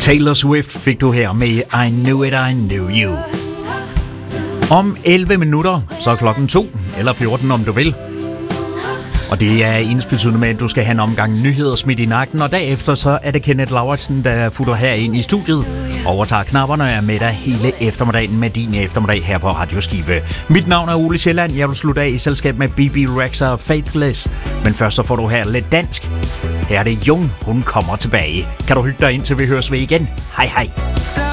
Taylor Swift fik du her med I Knew It, I Knew You. Om 11 minutter, så er klokken 2, eller 14 om du vil. Og det er ensbetydende med, at du skal have en omgang nyheder smidt i nakken, og derefter så er det Kenneth Lauritsen, der futter her ind i studiet, overtager knapperne og er med dig hele eftermiddagen med din eftermiddag her på Radio Skive. Mit navn er Ole Sjælland, jeg vil slutte af i selskab med BB Rexa og Faithless, men først så får du her lidt dansk. Her er det Jung, hun kommer tilbage. Kan du hygge dig ind, til vi høres ved igen? Hej hej.